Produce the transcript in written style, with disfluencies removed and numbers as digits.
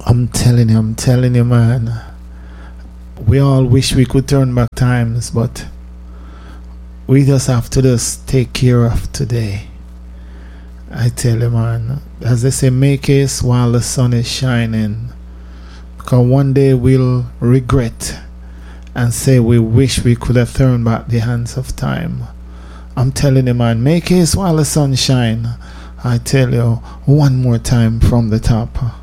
I'm telling you, man. We all wish we could turn back times, but we just have to just take care of today. I tell you, man. As they say, make haste while the sun is shining. Because one day we'll regret and say we wish we could have turned back the hands of time. I'm telling you, man, make haste while the sun shine. I tell you one more time from the top.